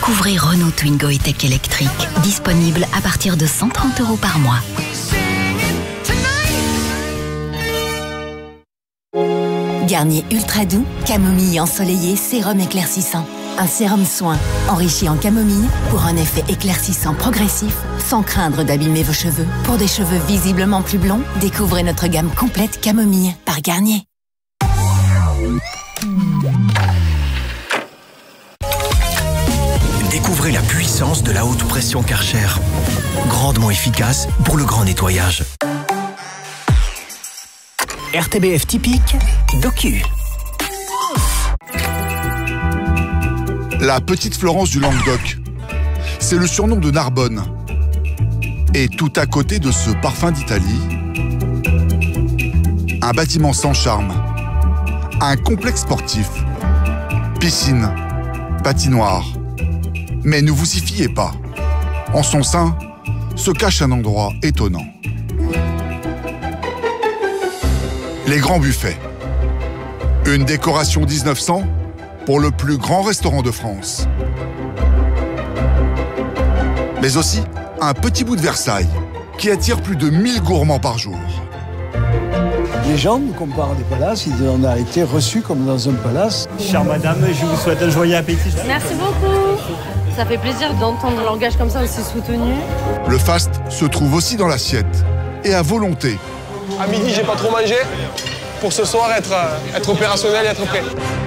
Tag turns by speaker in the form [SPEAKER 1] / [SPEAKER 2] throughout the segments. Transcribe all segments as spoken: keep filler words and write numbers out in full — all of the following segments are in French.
[SPEAKER 1] Découvrez Renault Twingo E-Tech électrique, disponible à partir de cent trente euros par mois. Garnier Ultra Doux, camomille ensoleillée, sérum éclaircissant. Un sérum soin enrichi en camomille pour un effet éclaircissant progressif sans craindre d'abîmer vos cheveux. Pour des cheveux visiblement plus blonds, découvrez notre gamme complète camomille par Garnier.
[SPEAKER 2] Découvrez la puissance de la haute pression Karcher. Grandement efficace pour le grand nettoyage. R T B F typique, Docu.
[SPEAKER 3] La petite Florence du Languedoc, c'est le surnom de Narbonne. Et tout à côté de ce parfum d'Italie, un bâtiment sans charme, un complexe sportif, piscine, patinoire. Mais ne vous y fiez pas. En son sein se cache un endroit étonnant. Les Grands Buffets. Une décoration dix-neuf cents pour le plus grand restaurant de France. Mais aussi un petit bout de Versailles qui attire plus de mille gourmands par jour.
[SPEAKER 4] Les gens nous comparent à des palaces, on a été reçus comme dans un palace.
[SPEAKER 5] Chère madame, je vous souhaite un joyeux appétit.
[SPEAKER 6] Merci beaucoup. Ça fait plaisir d'entendre un langage comme ça aussi soutenu.
[SPEAKER 3] Le faste se trouve aussi dans l'assiette et à volonté.
[SPEAKER 7] À midi, j'ai pas trop mangé. Pour ce soir, être, être opérationnel et être prêt.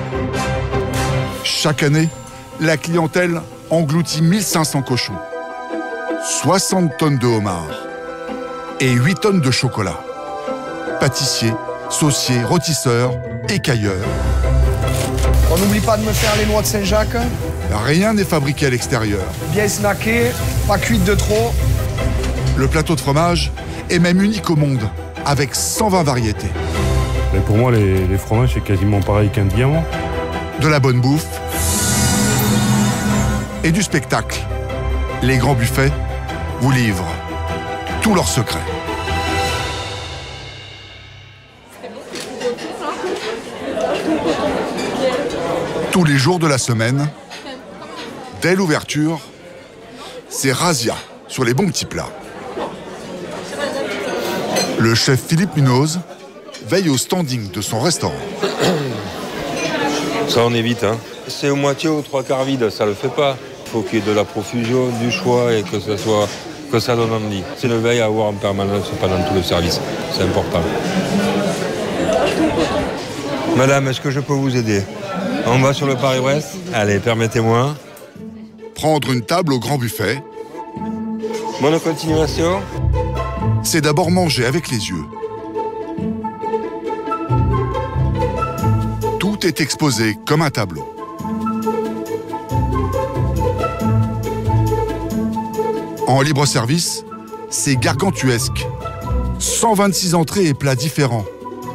[SPEAKER 3] Chaque année, la clientèle engloutit mille cinq cents cochons, soixante tonnes de homards et huit tonnes de chocolat. Pâtissiers, sauciers, rôtisseurs, écailleurs.
[SPEAKER 4] On n'oublie pas de me faire les noix de Saint-Jacques.
[SPEAKER 3] Rien n'est fabriqué à l'extérieur.
[SPEAKER 4] Bien snacké, pas cuite de trop.
[SPEAKER 3] Le plateau de fromage est même unique au monde, avec cent vingt variétés.
[SPEAKER 8] Mais pour moi, les, les fromages, c'est quasiment pareil qu'un diamant.
[SPEAKER 3] De la bonne bouffe et du spectacle. Les Grands Buffets vous livrent tous leurs secrets. Tous les jours de la semaine, dès l'ouverture, c'est razzia sur les bons petits plats. Le chef Philippe Munoz veille au standing de son restaurant.
[SPEAKER 9] Ça on évite, hein. C'est au moitié ou trois quarts vide, ça le fait pas. Il faut qu'il y ait de la profusion, du choix et que ça soit que ça donne envie. C'est une veille à avoir en permanence pendant tout le service. C'est important. Madame, est-ce que je peux vous aider? On va sur le Paris-Brest? Allez, permettez-moi.
[SPEAKER 3] Prendre une table au Grand Buffet.
[SPEAKER 9] Bonne continuation.
[SPEAKER 3] C'est d'abord manger avec les yeux. Tout est exposé comme un tableau. En libre-service, c'est gargantuesque. cent vingt-six entrées et plats différents.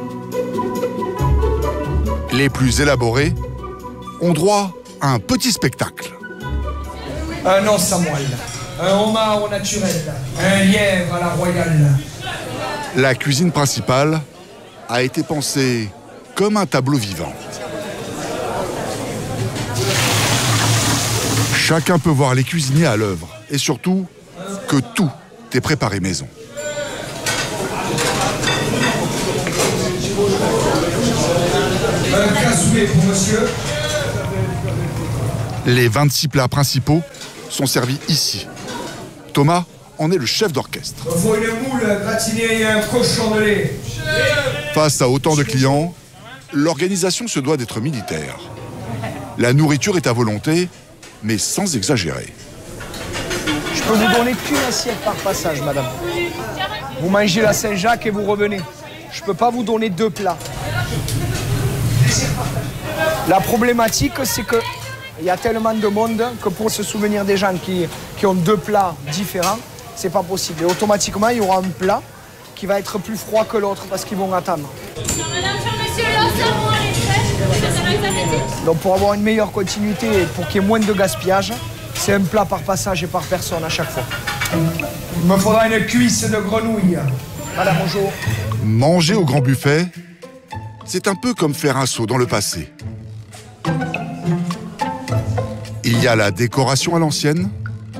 [SPEAKER 3] Les plus élaborés ont droit à un petit spectacle.
[SPEAKER 4] Un os à moelle, un homard au naturel, un lièvre à la royale.
[SPEAKER 3] La cuisine principale a été pensée comme un tableau vivant. Chacun peut voir les cuisiniers à l'œuvre et surtout que tout est préparé maison.
[SPEAKER 4] Un cassoulet pour monsieur.
[SPEAKER 3] Les vingt-six plats principaux sont servis ici. Thomas en est le chef d'orchestre.
[SPEAKER 4] Il faut une moule gratinée et un cochon de lait.
[SPEAKER 3] Face à autant de clients, l'organisation se doit d'être militaire. La nourriture est à volonté, mais sans exagérer.
[SPEAKER 4] Je peux vous donner qu'une assiette par passage, madame. Vous mangez la Saint-Jacques et vous revenez. Je peux pas vous donner deux plats. La problématique, c'est que il y a tellement de monde que pour se souvenir des gens qui, qui ont deux plats différents, c'est pas possible. Et automatiquement, il y aura un plat qui va être plus froid que l'autre parce qu'ils vont attendre. Donc pour avoir une meilleure continuité et pour qu'il y ait moins de gaspillage, c'est un plat par passage et par personne à chaque fois. Il me faudra une cuisse de grenouille. Madame, bonjour.
[SPEAKER 3] Manger au Grand Buffet, c'est un peu comme faire un saut dans le passé. Il y a la décoration à l'ancienne,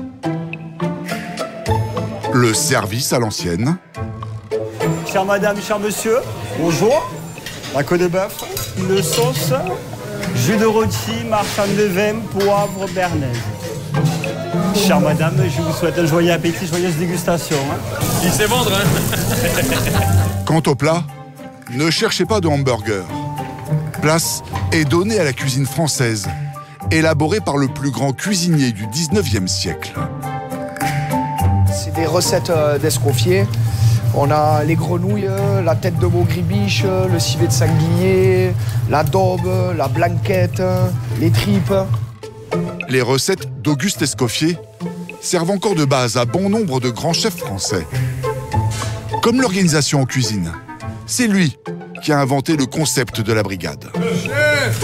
[SPEAKER 3] le service à l'ancienne.
[SPEAKER 5] Chère madame, cher monsieur, bonjour. La côte de bœuf, une sauce, jus de rôti, marchand de vin, poivre, bernaise. Chère madame, je vous souhaite un joyeux appétit, joyeuse dégustation. Hein.
[SPEAKER 10] Il sait vendre, hein.
[SPEAKER 3] Quant au plat, ne cherchez pas de hamburger. Place est donnée à la cuisine française, élaborée par le plus grand cuisinier du dix-neuvième siècle.
[SPEAKER 4] C'est des recettes d'escoffier. On a les grenouilles, la tête de veau gribiche, le civet de sanglier, la daube, la blanquette, les tripes.
[SPEAKER 3] Les recettes d'Auguste Escoffier servent encore de base à bon nombre de grands chefs français. Comme l'organisation en cuisine, c'est lui qui a inventé le concept de la brigade.
[SPEAKER 10] Le chef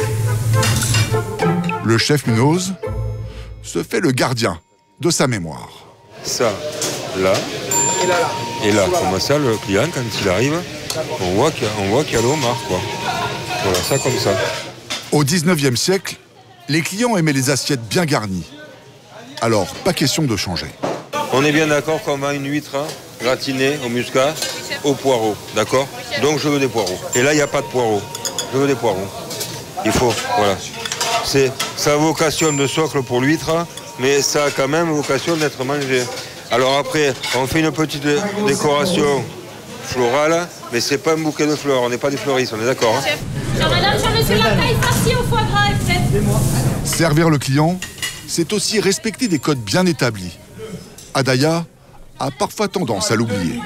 [SPEAKER 3] Le chef Munoz se fait le gardien de sa mémoire.
[SPEAKER 9] Ça, là,
[SPEAKER 4] Et là, là.
[SPEAKER 9] et là. Comme ça, le client, quand il arrive, on voit qu'il y a, on voit qu'il y a le homard, quoi. Voilà, ça comme ça.
[SPEAKER 3] Au dix-neuvième siècle, les clients aimaient les assiettes bien garnies. Alors, pas question de changer.
[SPEAKER 9] On est bien d'accord qu'on vend une huître hein, gratinée au muscat, au poireau, d'accord? Donc je veux des poireaux. Et là, il n'y a pas de poireaux. Je veux des poireaux. Il faut, voilà. C'est, ça a vocation de socle pour l'huître, mais ça a quand même vocation d'être mangé. Alors après, on fait une petite décoration florale, mais c'est pas un bouquet de fleurs, on n'est pas des fleuristes, on est d'accord hein?
[SPEAKER 11] Chère madame, cher monsieur, la taille farcie au foie gras est prête.
[SPEAKER 3] Servir le client, c'est aussi respecter des codes bien établis. Adaya a parfois tendance à l'oublier.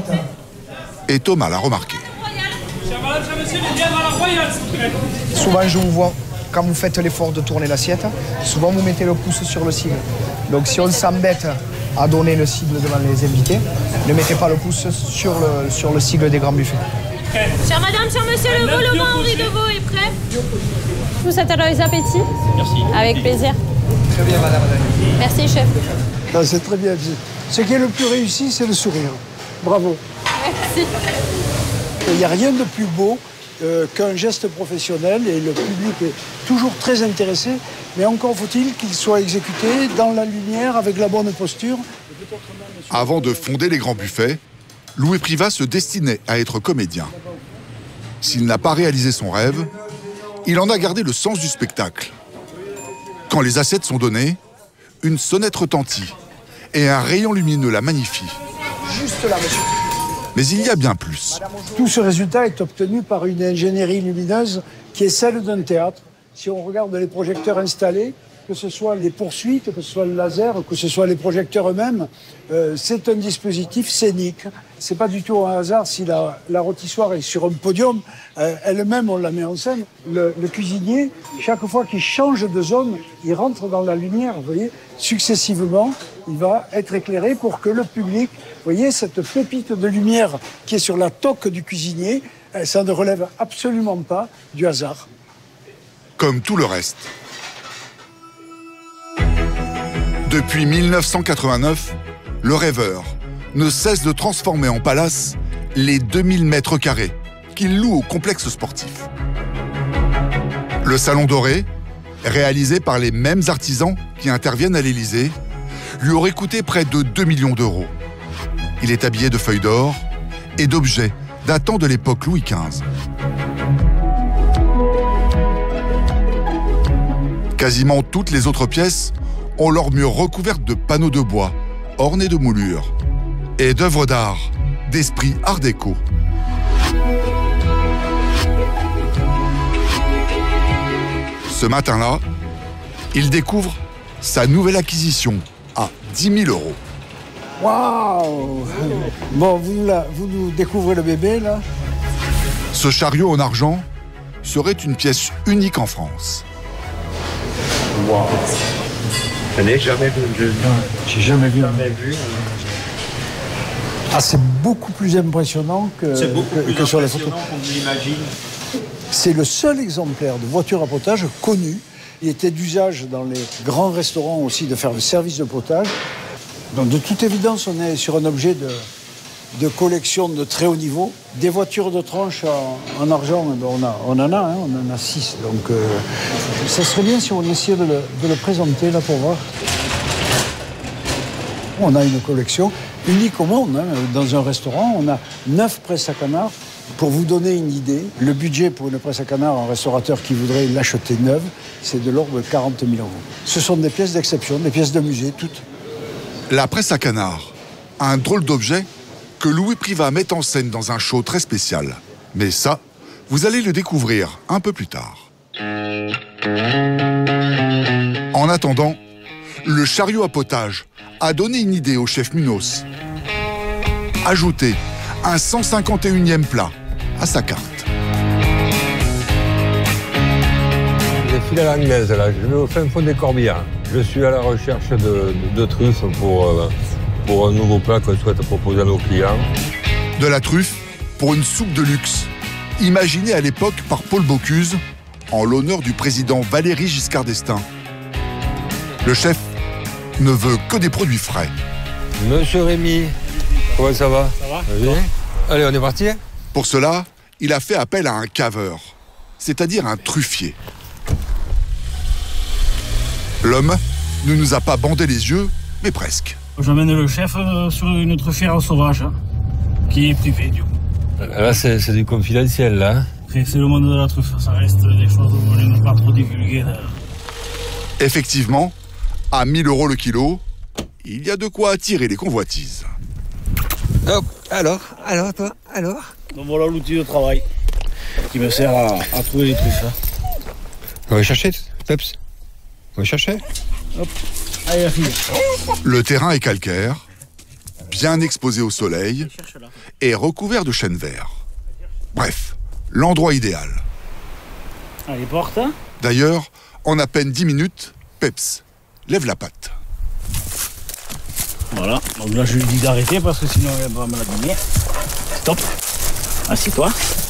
[SPEAKER 3] Et Thomas l'a remarqué.
[SPEAKER 10] Chère madame, cher monsieur, les lièvres à la royale, s'il vous plaît.
[SPEAKER 4] Souvent, je vous vois, quand vous faites l'effort de tourner l'assiette, souvent vous mettez le pouce sur le cible. Donc si on s'embête à donner le cible devant les invités, ne mettez pas le pouce sur le, sur le cible des grands buffets.
[SPEAKER 11] Chère madame, cher monsieur, le veau, le vin Henri de Veau est prêt. Je vous souhaite un joyeux appétit.
[SPEAKER 10] Merci.
[SPEAKER 11] Avec plaisir.
[SPEAKER 4] Très bien, madame.
[SPEAKER 11] Merci, chef.
[SPEAKER 12] Non, c'est très bien. Ce qui est le plus réussi, c'est le sourire. Bravo.
[SPEAKER 11] Merci.
[SPEAKER 12] Il n'y a rien de plus beau euh, qu'un geste professionnel et le public est toujours très intéressé, mais encore faut-il qu'il soit exécuté dans la lumière, avec la bonne posture.
[SPEAKER 3] Avant de fonder les grands buffets, Louis Privat se destinait à être comédien. S'il n'a pas réalisé son rêve, il en a gardé le sens du spectacle. Quand les assiettes sont données, une sonnette retentit et un rayon lumineux la magnifie.
[SPEAKER 4] Juste là, monsieur.
[SPEAKER 3] Mais il y a bien plus.
[SPEAKER 12] Tout ce résultat est obtenu par une ingénierie lumineuse qui est celle d'un théâtre. Si on regarde les projecteurs installés, que ce soit les poursuites, que ce soit le laser, que ce soit les projecteurs eux-mêmes, euh, c'est un dispositif scénique. C'est pas du tout un hasard si la, la rôtissoire est sur un podium, euh, elle-même on la met en scène. Le, le cuisinier, chaque fois qu'il change de zone, il rentre dans la lumière, vous voyez, successivement, il va être éclairé pour que le public, vous voyez, cette pépite de lumière qui est sur la toque du cuisinier, euh, ça ne relève absolument pas du hasard.
[SPEAKER 3] Comme tout le reste. Depuis mille neuf cent quatre-vingt-neuf, le rêveur ne cesse de transformer en palace les deux mille mètres carrés qu'il loue au complexe sportif. Le Salon Doré, réalisé par les mêmes artisans qui interviennent à l'Élysée, lui aurait coûté près de deux millions d'euros. Il est habillé de feuilles d'or et d'objets datant de l'époque Louis quinze. Quasiment toutes les autres pièces ont leur mur recouverte de panneaux de bois, ornés de moulures, et d'œuvres d'art, d'esprit art déco. Ce matin-là, il découvre sa nouvelle acquisition à dix mille euros.
[SPEAKER 12] Waouh! Bon, vous, là, vous nous découvrez le bébé, là?
[SPEAKER 3] Ce chariot en argent serait une pièce unique en France.
[SPEAKER 13] Waouh! Je n'ai jamais vu. Je...
[SPEAKER 12] J'ai jamais vu.
[SPEAKER 13] Jamais vu.
[SPEAKER 12] Ah, c'est beaucoup plus impressionnant que,
[SPEAKER 13] c'est beaucoup
[SPEAKER 12] que,
[SPEAKER 13] plus
[SPEAKER 12] que sur les photos.
[SPEAKER 13] qu'on l'imagine.
[SPEAKER 12] C'est le seul exemplaire de voiture à potage connu. Il était d'usage dans les grands restaurants aussi de faire le service de potage. Donc de toute évidence, on est sur un objet de, de collection de très haut niveau. Des voitures de tranche en, en argent, eh ben on, a, on en a, hein, on en a six. Donc euh, ça serait bien si on essayait de le, de le présenter là pour voir. On a une collection unique au monde. Hein. Dans un restaurant, on a neuf presses à canard. Pour vous donner une idée, le budget pour une presse à canard, un restaurateur qui voudrait l'acheter neuve, c'est de l'ordre de quarante mille euros. Ce sont des pièces d'exception, des pièces de musée, toutes.
[SPEAKER 3] La presse à canard, un drôle d'objet que Louis Privat met en scène dans un show très spécial. Mais ça, vous allez le découvrir un peu plus tard. En attendant, le chariot à potage a donné une idée au chef Munoz. Ajoutez un cent cinquante et unième plat à sa carte.
[SPEAKER 9] J'ai filé à l'anglaise, là. Je vais au fin fond des Corbières. Je suis à la recherche de, de, de truffes pour, euh, pour un nouveau plat qu'on souhaite proposer à nos clients.
[SPEAKER 3] De la truffe pour une soupe de luxe, imaginée à l'époque par Paul Bocuse, en l'honneur du président Valéry Giscard d'Estaing. Le chef ne veut que des produits frais.
[SPEAKER 9] Monsieur Rémy, comment ça va?
[SPEAKER 10] Ça va?
[SPEAKER 9] Bien. Allez, on est parti?
[SPEAKER 3] Pour cela, il a fait appel à un caveur, c'est-à-dire un truffier. L'homme ne nous a pas bandé les yeux, mais presque.
[SPEAKER 10] J'emmène le chef euh, sur une truffière sauvage, hein, qui est privée du coup.
[SPEAKER 9] Là, c'est, c'est du confidentiel, là.
[SPEAKER 10] Après, c'est le monde de la truffe, ça reste des choses où on n'aime pas trop divulguer. Là.
[SPEAKER 3] Effectivement, à mille euros le kilo, il y a de quoi attirer les convoitises.
[SPEAKER 9] Hop, alors, alors, toi, alors?
[SPEAKER 10] Donc voilà l'outil de travail qui me sert à, à trouver les truffes. Hein.
[SPEAKER 9] On va chercher, Peps. On va chercher.
[SPEAKER 10] Hop, allez la fille.
[SPEAKER 3] Le terrain est calcaire, bien exposé au soleil et recouvert de chêne vert. Bref, l'endroit idéal.
[SPEAKER 10] Allez, porte. Hein.
[SPEAKER 3] D'ailleurs, en à peine dix minutes, Peps lève la patte.
[SPEAKER 10] Voilà, donc là je lui dis d'arrêter parce que sinon elle va me l'abîmer. Stop, assieds-toi.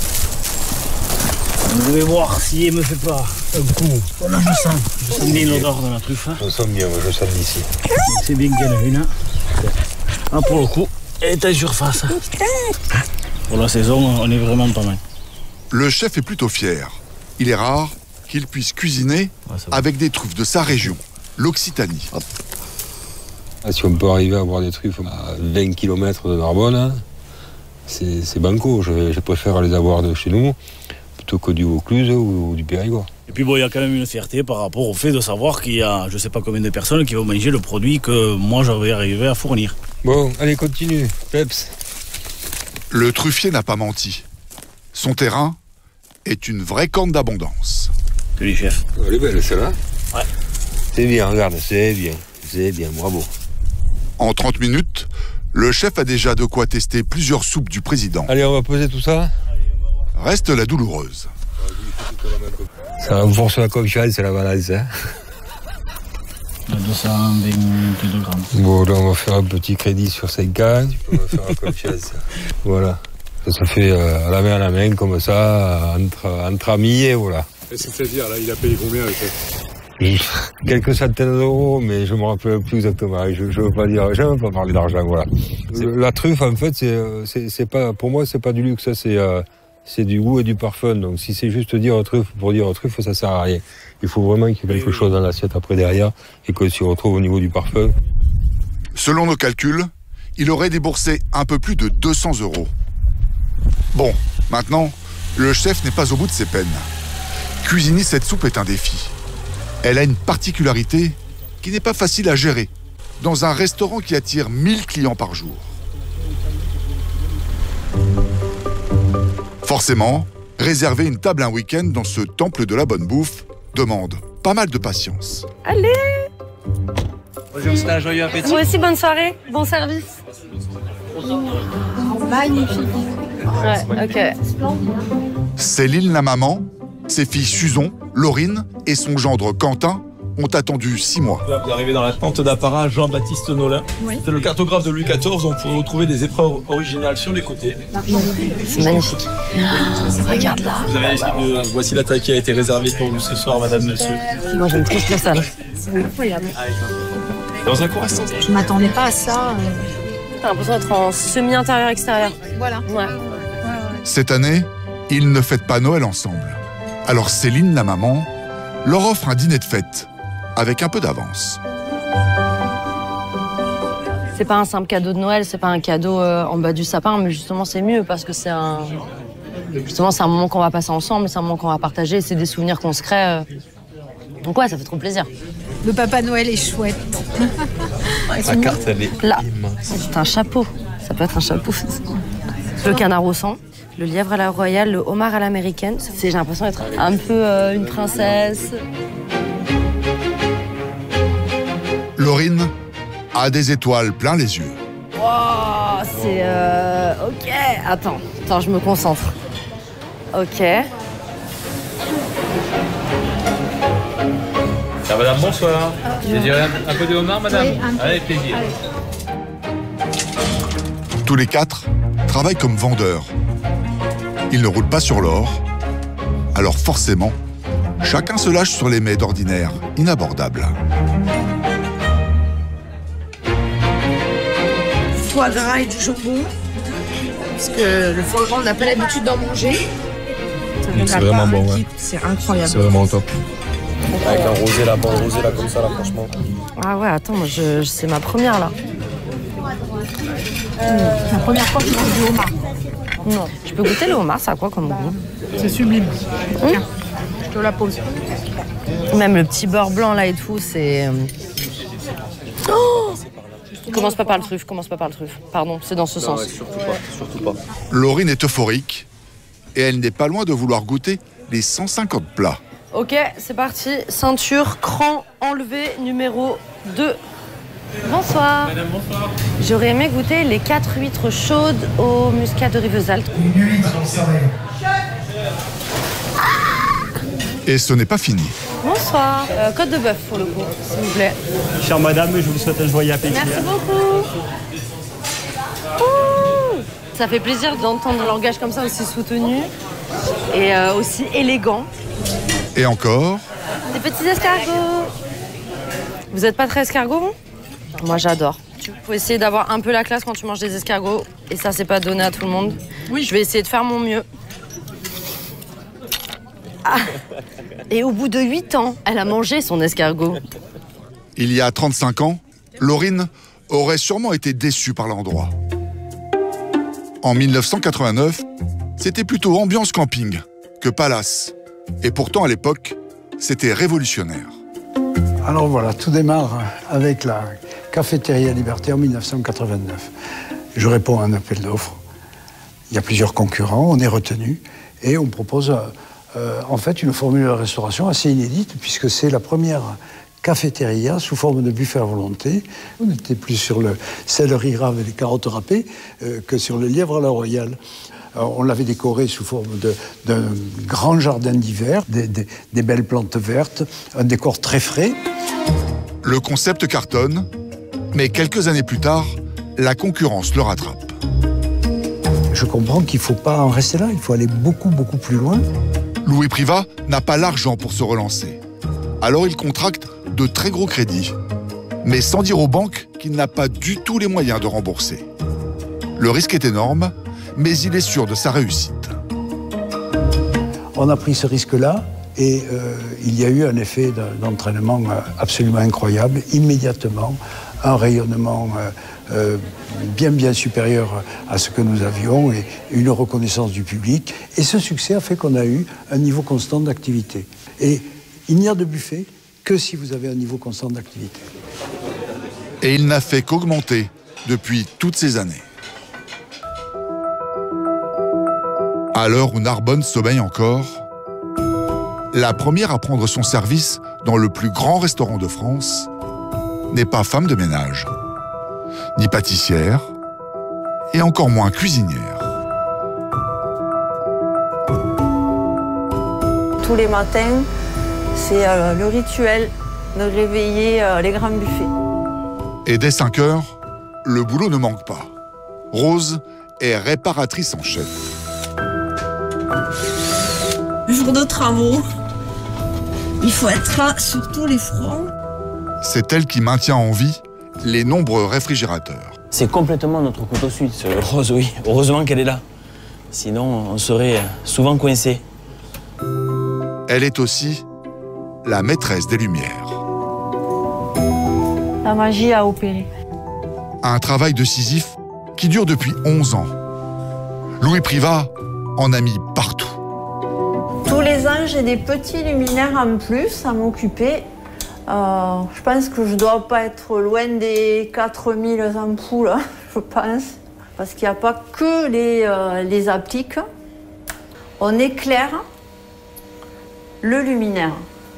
[SPEAKER 10] Vous devez voir si elle me fait pas un coup. Voilà, je sens, je sens bien l'odeur de la truffe. Hein.
[SPEAKER 9] Je sens bien, je sens d'ici.
[SPEAKER 10] C'est bien qu'il y en a une. Hein. Ah, pour le coup, elle est à surface. Pour la saison, on est vraiment pas mal.
[SPEAKER 3] Le chef est plutôt fier. Il est rare qu'il puisse cuisiner ouais, avec des truffes de sa région, l'Occitanie. Hop.
[SPEAKER 9] Si on peut arriver à avoir des truffes à vingt kilomètres de Narbonne, hein, c'est, c'est banco. Je, je préfère les avoir de chez nous plutôt que du Vaucluse ou, ou du Périgord.
[SPEAKER 10] Et puis bon, il y a quand même une fierté par rapport au fait de savoir qu'il y a je ne sais pas combien de personnes qui vont manger le produit que moi j'avais arrivé à fournir.
[SPEAKER 9] Bon, allez, continue, Peps.
[SPEAKER 3] Le truffier n'a pas menti. Son terrain est une vraie corne d'abondance.
[SPEAKER 10] Salut, chef.
[SPEAKER 9] Elle est belle, celle-là.
[SPEAKER 10] Ouais.
[SPEAKER 9] C'est bien, regarde, c'est bien. C'est bien, bravo.
[SPEAKER 3] En trente minutes, le chef a déjà de quoi tester plusieurs soupes du président.
[SPEAKER 9] Allez, on va poser tout ça.
[SPEAKER 3] Reste la douloureuse.
[SPEAKER 9] Ça renforce la confiance, c'est la balance. Hein.
[SPEAKER 10] deux cent vingt-deux grammes.
[SPEAKER 9] Bon, là, on va faire un petit crédit sur cinq ans. On va faire la confiance. Voilà. Ça se fait euh, à la main à la main, comme ça, entre, entre amis, et voilà.
[SPEAKER 8] C'est-à-dire, là, il a payé combien avec ça?
[SPEAKER 9] Quelques centaines d'euros, mais je me rappelle plus exactement. Je ne veux pas dire, je veux pas parler d'argent, voilà. La truffe, en fait, c'est, c'est, c'est pas, pour moi, c'est pas du luxe, c'est, euh, c'est du goût et du parfum. Donc, si c'est juste dire truffe pour dire truffe, ça sert à rien. Il faut vraiment qu'il y ait quelque chose dans l'assiette après derrière et qu'on s'y retrouve au niveau du parfum.
[SPEAKER 3] Selon nos calculs, il aurait déboursé un peu plus de deux cents euros. Bon, maintenant, le chef n'est pas au bout de ses peines. Cuisiner cette soupe est un défi. Elle a une particularité qui n'est pas facile à gérer dans un restaurant qui attire mille clients par jour. Forcément, réserver une table un week-end dans ce temple de la bonne bouffe demande pas mal de patience.
[SPEAKER 11] Allez!
[SPEAKER 14] Bonjour, c'est un joyeux appétit.
[SPEAKER 11] Moi aussi, bonne soirée, bon service. Magnifique. Ouais, ok.
[SPEAKER 3] Céline la maman, ses filles Susan, Laurine et son gendre Quentin ont attendu six mois.
[SPEAKER 15] Vous arrivez dans la tente d'apparat Jean-Baptiste Nolin. Oui. C'est le cartographe de Louis quatorze, donc vous pouvez retrouver des épreuves originales sur les côtés.
[SPEAKER 11] C'est magnifique. Oh, regarde là.
[SPEAKER 15] Vous avez de... Voici la taille qui a été réservée pour vous ce soir, madame, monsieur.
[SPEAKER 11] Moi, j'aime trop la salle. C'est incroyable.
[SPEAKER 15] Dans un coin instant.
[SPEAKER 16] Je m'attendais pas à ça.
[SPEAKER 6] T'as l'impression d'être en semi-intérieur-extérieur.
[SPEAKER 11] Voilà.
[SPEAKER 6] Ouais.
[SPEAKER 3] Cette année, ils ne fêtent pas Noël ensemble. Alors Céline, la maman, leur offre un dîner de fête, avec un peu d'avance.
[SPEAKER 6] C'est pas un simple cadeau de Noël, c'est pas un cadeau euh, en bas du sapin, mais justement c'est mieux parce que c'est un... Justement c'est un moment qu'on va passer ensemble, c'est un moment qu'on va partager, c'est des souvenirs qu'on se crée. Euh... Donc ouais, ça fait trop plaisir.
[SPEAKER 11] Le Papa Noël est chouette.
[SPEAKER 15] La carte, elle est
[SPEAKER 6] Là,
[SPEAKER 15] immense.
[SPEAKER 6] c'est un chapeau. Ça peut être un chapeau. Le canard au sang, le lièvre à la royale, le homard à l'américaine. J'ai l'impression d'être un peu euh, une princesse.
[SPEAKER 3] Laurine a des étoiles plein les yeux.
[SPEAKER 6] Wow, c'est... Euh... Ok, attends, attends, je me concentre. Ok.
[SPEAKER 16] Ah, madame, bonsoir. Vous désirez un, un peu de homard, madame?
[SPEAKER 11] Oui, un peu.
[SPEAKER 16] Avec plaisir.
[SPEAKER 11] Allez.
[SPEAKER 3] Tous les quatre travaillent comme vendeurs. Ils ne roulent pas sur l'or. Alors forcément, chacun se lâche sur les mets d'ordinaire inabordables.
[SPEAKER 11] Foie gras et du jambon. Parce que le foie gras, on n'a pas l'habitude d'en manger.
[SPEAKER 15] C'est vraiment bon, ouais.
[SPEAKER 11] C'est incroyable.
[SPEAKER 15] C'est vraiment top. Avec un rosé là, bon rosé là comme ça là, franchement.
[SPEAKER 6] Ah ouais, attends, moi je, je- c'est ma première là.
[SPEAKER 11] C'est la première fois que je mange du homard.
[SPEAKER 6] Non. Je peux goûter le homard, ça a quoi comme goût?
[SPEAKER 11] C'est sublime. Tiens, je te la pose.
[SPEAKER 6] Même le petit beurre blanc là et tout, c'est... Oh, commence pas par le truffe, commence pas par le truffe. Pardon, c'est dans ce
[SPEAKER 15] Non,
[SPEAKER 6] sens.
[SPEAKER 15] ouais, surtout pas, surtout pas.
[SPEAKER 3] Laurine est euphorique et elle n'est pas loin de vouloir goûter les cent cinquante plats.
[SPEAKER 6] Ok, c'est parti. Ceinture, cran, enlevé, numéro deux. Bonsoir.
[SPEAKER 16] Madame, bonsoir.
[SPEAKER 6] J'aurais aimé goûter les quatre huîtres chaudes au muscat de Rivesaltes.
[SPEAKER 3] Et ce n'est pas fini.
[SPEAKER 6] Bonsoir. Euh, côte de bœuf pour le coup, s'il vous plaît.
[SPEAKER 5] Chère madame, je vous souhaite un joyeux appétit.
[SPEAKER 6] Merci beaucoup. Ouh, ça fait plaisir d'entendre un langage comme ça aussi soutenu et euh, aussi élégant.
[SPEAKER 3] Et encore,
[SPEAKER 6] Des petits escargots. Vous êtes pas très escargots, vous? Moi, j'adore. Il faut essayer d'avoir un peu la classe quand tu manges des escargots. Et ça, c'est pas donné à tout le monde. Oui. Je vais essayer de faire mon mieux. Ah. Et au bout de huit ans, elle a mangé son escargot.
[SPEAKER 3] il y a trente-cinq ans, Laurine aurait sûrement été déçue par l'endroit. En mille neuf cent quatre-vingt-neuf, c'était plutôt ambiance camping que palace. Et pourtant, à l'époque, c'était révolutionnaire.
[SPEAKER 12] Alors voilà, tout démarre avec la cafétéria Liberté en mille neuf cent quatre-vingt-neuf. Je réponds à un appel d'offres. Il y a plusieurs concurrents, on est retenu et on propose euh, en fait une formule de restauration assez inédite puisque c'est la première cafétéria sous forme de buffet à volonté. On n'était plus sur le céleri rave et les carottes râpées euh, que sur le lièvre à la royale. Alors, on l'avait décoré sous forme de- d'un grand jardin d'hiver, des, des- des belles plantes vertes, un décor très frais.
[SPEAKER 3] Le concept cartonne, mais quelques années plus tard, la concurrence le rattrape.
[SPEAKER 12] Je comprends qu'il ne faut pas en rester là, il faut aller beaucoup, beaucoup plus loin.
[SPEAKER 3] Louis Privat n'a pas l'argent pour se relancer. Alors il contracte de très gros crédits, mais sans dire aux banques qu'il n'a pas du tout les moyens de rembourser. Le risque est énorme, mais il est sûr de sa réussite.
[SPEAKER 12] On a pris ce risque-là et euh, il y a eu un effet de- d'entraînement euh, absolument incroyable. Immédiatement, un rayonnement euh, euh, bien, bien supérieur à ce que nous avions et une reconnaissance du public. Et ce succès a fait qu'on a eu un niveau constant d'activité. Et il n'y a de buffet que si vous avez un niveau constant d'activité.
[SPEAKER 3] Et il n'a fait qu'augmenter depuis toutes ces années. À l'heure où Narbonne sommeille encore, la première à prendre son service dans le plus grand restaurant de France n'est pas femme de ménage, ni pâtissière, et encore moins cuisinière.
[SPEAKER 17] Tous les matins, c'est euh, le rituel de réveiller euh, les grands buffets.
[SPEAKER 3] Et dès cinq heures, le boulot ne manque pas. Rose est réparatrice en chef.
[SPEAKER 17] Jour de travaux, il faut être là sur tous les fronts.
[SPEAKER 3] C'est elle qui maintient en vie les nombreux réfrigérateurs.
[SPEAKER 10] C'est complètement notre couteau suisse. Rose, oui. Heureusement qu'elle est là. Sinon, on serait souvent coincé.
[SPEAKER 3] Elle est aussi la maîtresse des Lumières.
[SPEAKER 17] La magie a opéré.
[SPEAKER 3] Un travail de Sisyphe qui dure depuis onze ans. Louis Privat en a mis partout.
[SPEAKER 17] Tous les ans, j'ai des petits luminaires en plus à m'occuper. Euh, je pense que je ne dois pas être loin des quatre mille ampoules, je pense. Parce qu'il n'y a pas que les, euh, les appliques. On éclaire le luminaire.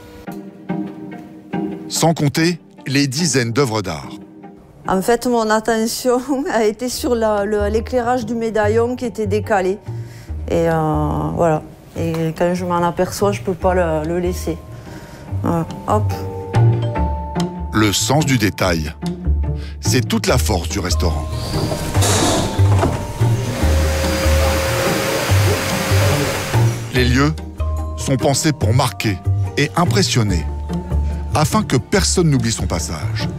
[SPEAKER 3] Sans compter les dizaines d'œuvres d'art.
[SPEAKER 17] En fait, mon attention a été sur l'éclairage du médaillon qui était décalé. Et euh, voilà. Et quand je m'en aperçois, je ne peux pas le, le laisser. Voilà. Hop.
[SPEAKER 3] Le sens du détail, c'est toute la force du restaurant. Les lieux sont pensés pour marquer et impressionner, afin que personne n'oublie son passage.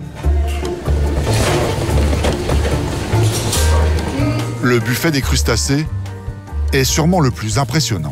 [SPEAKER 3] Le buffet des crustacés est sûrement le plus impressionnant.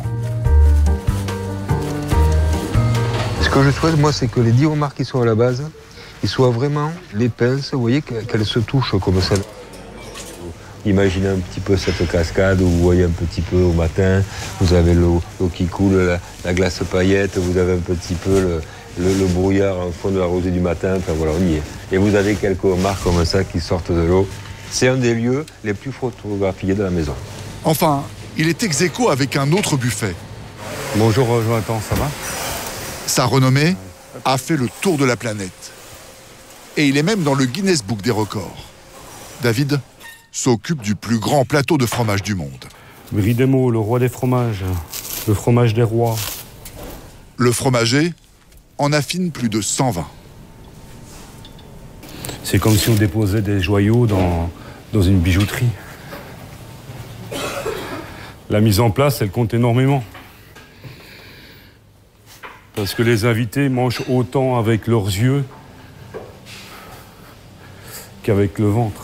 [SPEAKER 9] Ce que je souhaite, moi, c'est que les dix homards qui sont à la base, ils soient vraiment les pinces, vous voyez, qu'elles se touchent comme ça. Imaginez un petit peu cette cascade où vous voyez un petit peu au matin, vous avez l'eau qui coule, la, la glace paillette, vous avez un petit peu le, le, le brouillard en fond de la rosée du matin, enfin voilà, on y est. Et vous avez quelques homards comme ça qui sortent de l'eau. C'est un des lieux les plus photographiés de la maison.
[SPEAKER 3] Enfin, il est ex aequo avec un autre buffet.
[SPEAKER 8] Bonjour Jonathan, ça va?
[SPEAKER 3] Sa renommée a fait le tour de la planète. Et il est même dans le Guinness Book des records. David s'occupe du plus grand plateau de fromage du monde.
[SPEAKER 8] Brie des Meaux, le roi des fromages, le fromage des rois.
[SPEAKER 3] Le fromager en affine plus de cent vingt.
[SPEAKER 8] C'est comme si on déposait des joyaux dans, dans une bijouterie. La mise en place, elle compte énormément. Parce que les invités mangent autant avec leurs yeux qu'avec le ventre.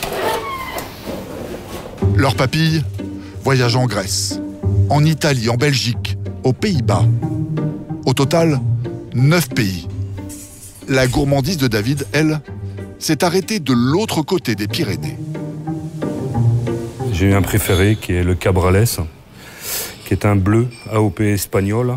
[SPEAKER 3] Leurs papilles voyagent en Grèce, en Italie, en Belgique, aux Pays-Bas. Au total, neuf pays. La gourmandise de David, elle, s'est arrêtée de l'autre côté des Pyrénées.
[SPEAKER 8] J'ai un préféré qui est le Cabrales, qui est un bleu A O P espagnol.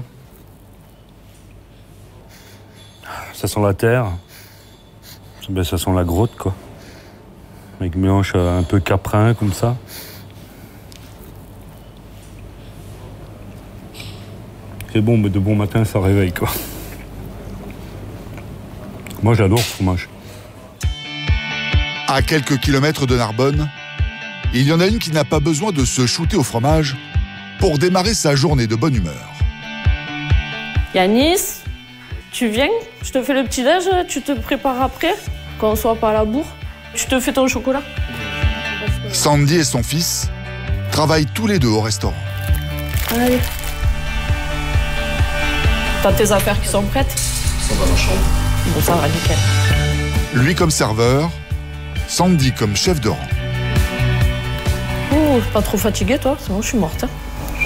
[SPEAKER 8] Ça sent la terre, ben, ça sent la grotte, quoi. Avec un mélange un peu caprin, comme ça. C'est bon, mais de bon matin, ça réveille, quoi. Moi, j'adore ce fromage.
[SPEAKER 3] À quelques kilomètres de Narbonne, il y en a une qui n'a pas besoin de se shooter au fromage pour démarrer sa journée de bonne humeur.
[SPEAKER 11] Yanis, tu viens, je te fais le petit-déj, tu te prépares après, quand on soit pas à la bourre. Tu te fais ton chocolat.
[SPEAKER 3] Sandy et son fils travaillent tous les deux au restaurant.
[SPEAKER 11] Allez. T'as tes affaires qui sont prêtes?
[SPEAKER 14] Ils sont dans ma chambre.
[SPEAKER 11] Bon, ça va, nickel.
[SPEAKER 3] Lui comme serveur, Sandy comme chef de rang.
[SPEAKER 11] Ouh, pas trop fatiguée, toi? Sinon, je suis morte. Hein.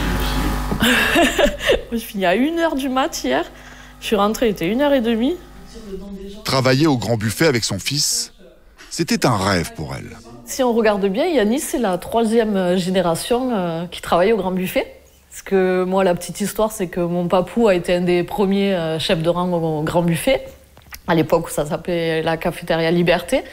[SPEAKER 11] Je finis à une heure du mat hier. Je suis rentrée, il était une heure et demie.
[SPEAKER 3] Travailler au grand buffet avec son fils, c'était un rêve pour elle.
[SPEAKER 11] Si on regarde bien, Yanis, c'est la troisième génération euh, qui travaille au grand buffet. Parce que moi, la petite histoire, c'est que mon papou a été un des premiers euh, chefs de rang au, au grand buffet, à l'époque où ça s'appelait la cafétéria Liberté.